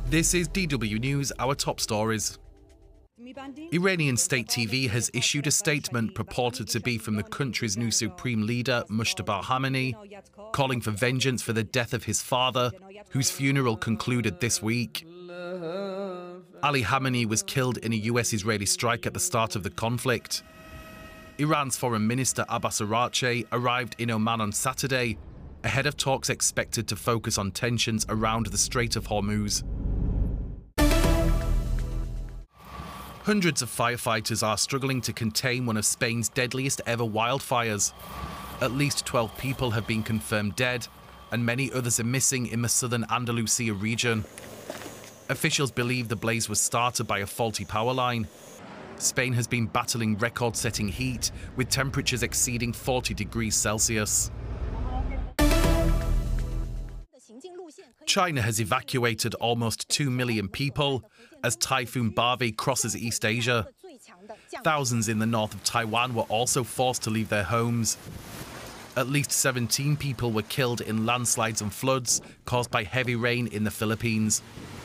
This is DW News, our top stories. Iranian state TV has issued a statement purported to be from the country's new supreme leader, Mojtaba Khamenei, calling for vengeance for the death of his father, whose funeral concluded this week. Ali Khamenei was killed in a US-Israeli strike at the start of the conflict. Iran's Foreign Minister Abbas Araghchi arrived in Oman on Saturday, ahead of talks expected to focus on tensions around the Strait of Hormuz. Hundreds of firefighters are struggling to contain one of Spain's deadliest ever wildfires. At least 12 people have been confirmed dead, and many others are missing in the southern Andalusia region. Officials believe the blaze was started by a faulty power line. Spain has been battling record-setting heat, with temperatures exceeding 40 degrees Celsius. China has evacuated almost 2 million people as Typhoon Barvey crosses East Asia. Thousands in the north of Taiwan were also forced to leave their homes. At least 17 people were killed in landslides and floods caused by heavy rain in the Philippines.